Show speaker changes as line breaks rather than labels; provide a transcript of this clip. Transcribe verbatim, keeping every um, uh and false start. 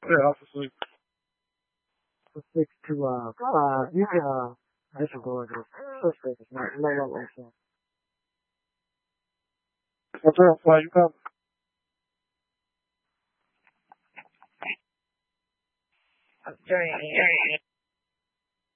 Yeah, off to sleep.
Let's stick to, uh, uh, you can, uh, I should go into first grade. It's not, no, no, no, no.
What's up? Why you come?
I'm doing it.